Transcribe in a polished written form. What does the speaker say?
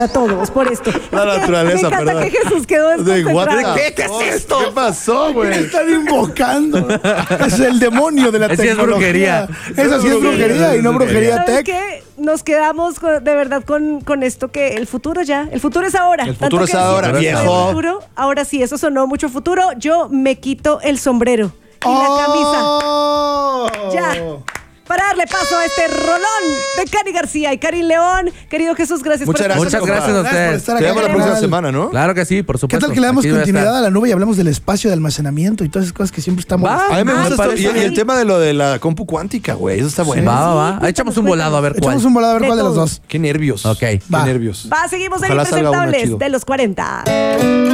a todos por esto. La naturaleza, me encanta perdón. que Jesús quedó desconcentrado. ¿Qué es esto? ¿Qué pasó, güey? Están invocando. Es el demonio de la Esa sí es tecnología. brujería. Esa sí es brujería y no brujería ¿Sabes tech. qué? Nos quedamos de verdad con esto que el futuro ya. El futuro es ahora. El Tanto futuro es que ahora, siempre viejo. fue el futuro, ahora sí, eso sonó mucho futuro. Yo me quito el sombrero y la camisa. Oh. Ya. Para darle paso a este rolón de Cari García y Karin León. Querido Jesús, gracias Muchas por gracias, Muchas gracias a Gracias por ustedes. estar Te acá, vemos la carnal. próxima semana, ¿no? Claro que sí, por ¿Qué supuesto. tal que le damos Aquí voy a estar. continuidad a la nube y hablamos del espacio de almacenamiento y todas esas cosas que siempre estamos... Va. A mí me Ah, gusta me esto. parece. Y el tema de lo de la compu cuántica, güey. Eso está bueno. Va. Ahí echamos un volado a ver cuál. Echamos un volado a ver De cuál de los todo. dos. Qué nervios. Ok. Qué Va. nervios. Va, seguimos en Ojalá salga uno Impresentables chido. de los 40.